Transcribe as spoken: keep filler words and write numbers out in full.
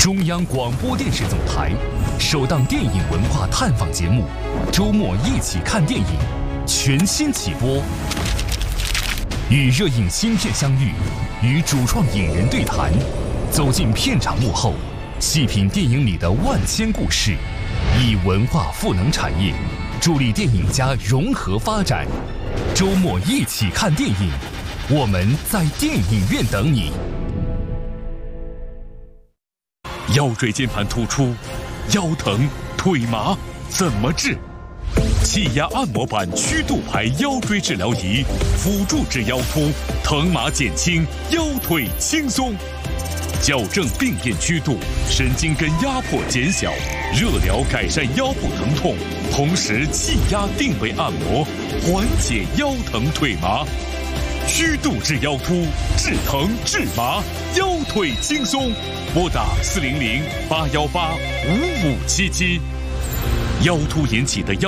中央广播电视总台首档电影文化探访节目《周末一起看电影》全新起播，与热映新片相遇，与主创影人对谈，走进片场幕后，细品电影里的万千故事，以文化赋能产业，助力电影家融合发展。周末一起看电影，我们在电影院等你。 腰椎间盘突出，腰疼腿麻怎么治？气压按摩板曲度牌腰椎治疗仪，辅助治腰突，疼麻减轻，腰腿轻松，矫正病变曲度，神经根压迫减小，热疗改善腰部疼痛，同时气压定位按摩，缓解腰疼腿麻。曲度治腰突，治疼治麻，腰腿轻松。拨打四零零八幺八五五七七。腰突引起的腰